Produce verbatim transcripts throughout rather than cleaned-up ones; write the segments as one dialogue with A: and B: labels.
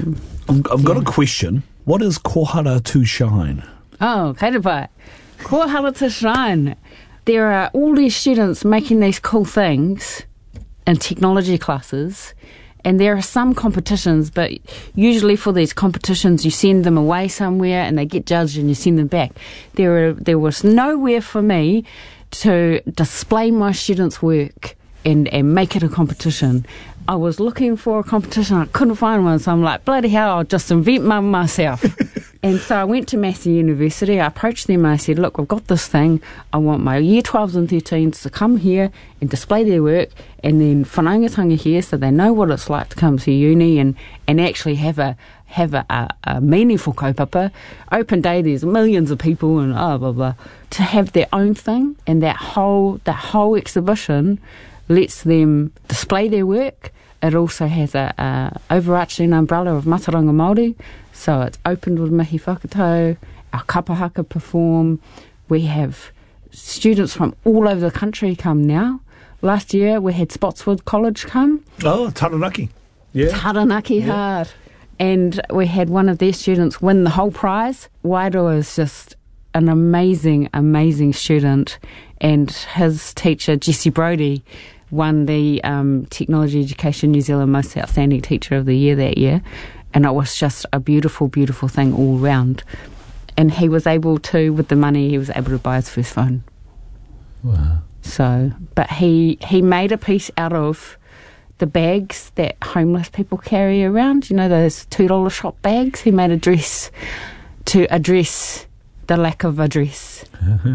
A: Um,
B: I've, I've got
A: yeah.
B: a question. What is Kohara to Shine?
A: Oh, karepa. Kohara to Shine. There are all these students making these cool things in technology classes, and there are some competitions, but usually for these competitions you send them away somewhere and they get judged and you send them back. There are, there was nowhere for me to display my students' work and, and make it a competition. I was looking for a competition, I couldn't find one, so I'm like, bloody hell, I'll just invent one myself. And so I went to Massey University, I approached them and I said, look, I've got this thing, I want my year twelves and thirteens to come here and display their work, and then whanaungatanga here so they know what it's like to come to uni and, and actually have a have a, a, a meaningful kaupapa. Open day, there's millions of people and blah, blah, blah. To have their own thing, and that whole that whole exhibition lets them display their work. It also has a, a overarching umbrella of Mataranga Māori, so it's opened with Mihi Whakatau, our kapahaka perform. We have students from all over the country come now. Last year we had Spotswood College come.
B: Oh, Taranaki. Yeah.
A: Taranaki
B: yeah.
A: hard. And we had one of their students win the whole prize. Waido is just an amazing, amazing student, and his teacher, Jesse Brodie, won the um, Technology Education New Zealand Most Outstanding Teacher of the Year that year, and it was just a beautiful, beautiful thing all round. And he was able to, with the money, he was able to buy his first phone.
B: Wow.
A: So, but he, he made a piece out of the bags that homeless people carry around, you know, those two dollar shop bags. He made a dress to address the lack of a dress.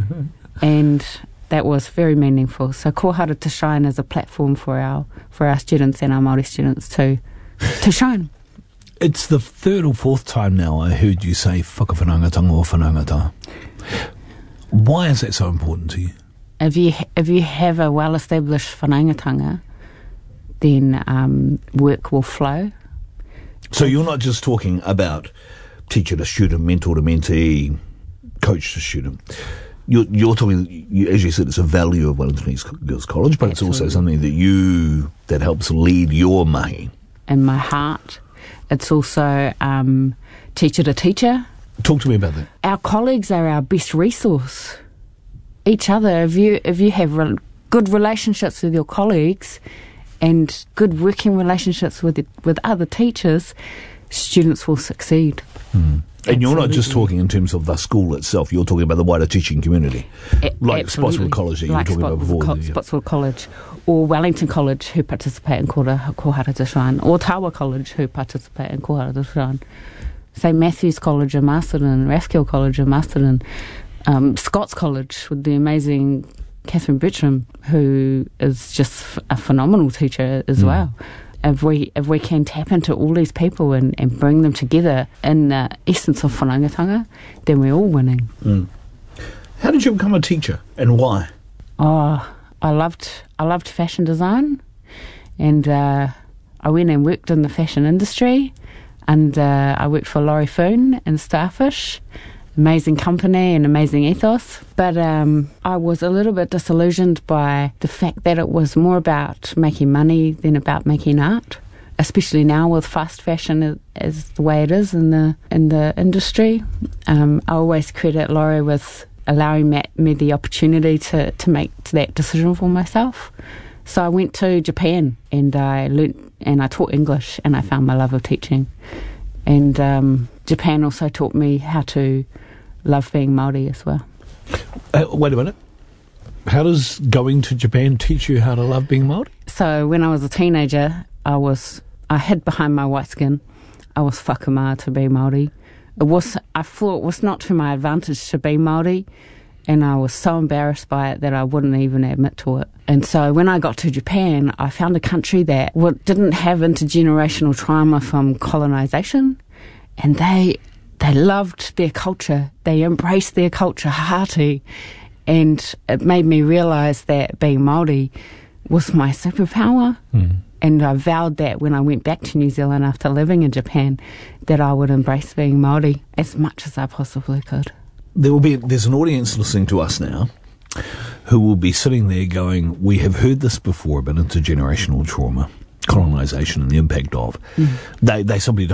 A: And that was very meaningful. So Kohara to Shine is a platform for our for our students and our Māori students to to shine.
B: It's the third or fourth time now I heard you say whakawhanaungatanga or whanaungata. Why is that so important to you?
A: If you if you have a well-established whanaungatanga, then um, work will flow.
B: So you're not just talking about teacher to student, mentor to mentee, coach to student. You're, you're talking, you, as you said, it's a value of Wellington East Girls College, but
A: Absolutely.
B: It's also something that you, that helps lead your mahi.
A: In my heart. It's also um, teacher to teacher.
B: Talk to me about that.
A: Our colleagues are our best resource. Each other, if you if you have re- good relationships with your colleagues and good working relationships with it, with other teachers, students will succeed.
B: Mm. And you're not just
A: Absolutely.
B: talking in terms of the school itself, you're talking about the wider teaching community.
A: A-
B: like
A: absolutely.
B: Spotswood College that you
A: like
B: were talking about
A: Spotswood
B: before.
A: Co-
B: yeah.
A: Spotswood College, or Wellington College, who participate in Kohara, Kohara to Shine, or Tawa College, who participate in Kohara to Shine. Saint Matthew's College in Masterton, Rathkill College in Masterton, um, Scots College with the amazing Catherine Bertram, who is just a phenomenal teacher as
B: Mm.
A: well. If we if we can tap into all these people and, and bring them together in the essence of whanaungatanga, then we're all winning.
B: Mm. How did you become a teacher and why?
A: Oh, I loved I loved fashion design, and uh, I went and worked in the fashion industry, and uh, I worked for Laurie Foon and Starfish. Amazing company and amazing ethos, but um, I was a little bit disillusioned by the fact that it was more about making money than about making art, especially now with fast fashion as the way it is in the in the industry. Um, I always credit Laurie with allowing me, me the opportunity to, to make that decision for myself. So I went to Japan and I learnt and I taught English, and I found my love of teaching. And um, Japan also taught me how to love being Māori as well.
B: Uh, wait a minute. How does going to Japan teach you how to love being Māori?
A: So when I was a teenager, I was I hid behind my white skin. I was whakamā to be Māori. It was I thought it was not to my advantage to be Māori, and I was so embarrassed by it that I wouldn't even admit to it. And so when I got to Japan, I found a country that didn't have intergenerational trauma from colonisation, and they they loved their culture. They embraced their culture hearty, and it made me realise that being Māori was my superpower.
B: Mm.
A: And I vowed that when I went back to New Zealand after living in Japan, that I would embrace being Māori as much as I possibly could.
B: There will be there's an audience listening to us now who will be sitting there going, we have heard this before about intergenerational trauma, colonisation and the impact of. Mm. They they simply don't